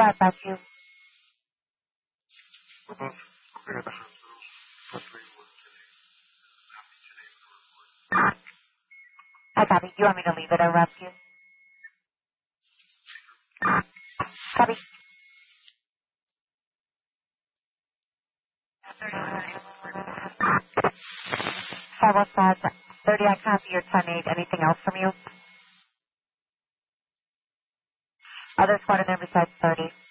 right back to you. I copy. Do you want me to leave it or rescue? Copy. 515, 30, I copy your 10-8. Anything else from you? Other squad in there besides 30.